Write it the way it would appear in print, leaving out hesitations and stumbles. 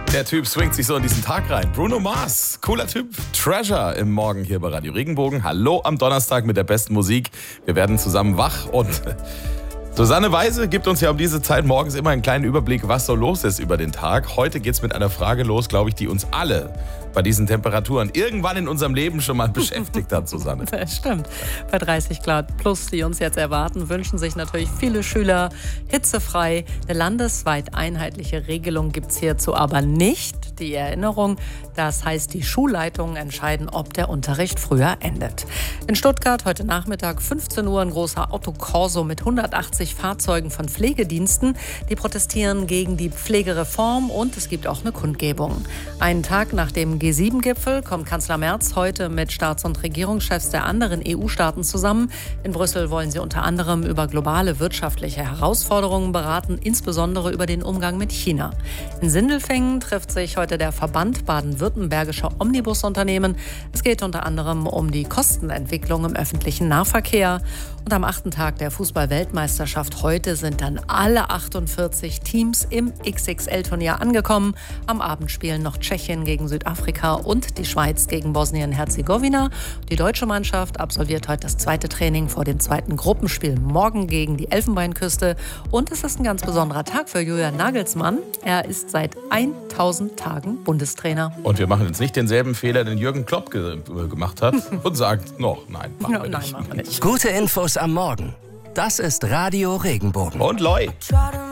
Der Typ swingt sich so in diesen Tag rein. Bruno Mars, cooler Typ. Treasure im Morgen hier bei Radio Regenbogen. Hallo am Donnerstag mit der besten Musik. Wir werden zusammen wach und Susanne Weise gibt uns ja um diese Zeit morgens immer einen kleinen Überblick, was so los ist über den Tag. Heute geht's mit einer Frage los, glaube ich, die uns alle bei diesen Temperaturen irgendwann in unserem Leben schon mal beschäftigt hat, Susanne. Das stimmt. Bei 30 Grad plus, die uns jetzt erwarten, wünschen sich natürlich viele Schüler hitzefrei. Eine landesweit einheitliche Regelung gibt es hierzu aber nicht. Die Erinnerung, das heißt, die Schulleitungen entscheiden, ob der Unterricht früher endet. In Stuttgart heute Nachmittag 15 Uhr ein großer Autokorso mit 180 Fahrzeugen von Pflegediensten. Die protestieren gegen die Pflegereform und es gibt auch eine Kundgebung. Einen Tag nach dem G7-Gipfel kommt Kanzler Merz heute mit Staats- und Regierungschefs der anderen EU-Staaten zusammen. In Brüssel wollen sie unter anderem über globale wirtschaftliche Herausforderungen beraten, insbesondere über den Umgang mit China. In Sindelfingen trifft sich heute der Verband baden-württembergischer Omnibusunternehmen. Es geht unter anderem um die Kostenentwicklung im öffentlichen Nahverkehr. Und am 8. Tag der Fußball-Weltmeisterschaft heute sind dann alle 48 Teams im XXL-Turnier angekommen. Am Abend spielen noch Tschechien gegen Südafrika und die Schweiz gegen Bosnien-Herzegowina. Die deutsche Mannschaft absolviert heute das zweite Training vor dem zweiten Gruppenspiel morgen gegen die Elfenbeinküste. Und es ist ein ganz besonderer Tag für Julian Nagelsmann. Er ist seit 1000 Tagen Bundestrainer. Und wir machen jetzt nicht denselben Fehler, den Jürgen Klopp gemacht hat und sagt noch, nein, machen wir nicht. Gute Infos am Morgen. Das ist Radio Regenbogen. Und Loi.